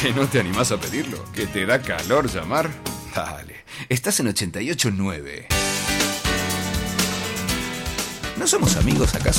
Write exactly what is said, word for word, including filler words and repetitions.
¿Que no te animás a pedirlo? ¿Que te da calor llamar? Dale, estás en ochenta y ocho nueve. ¿No somos amigos acaso?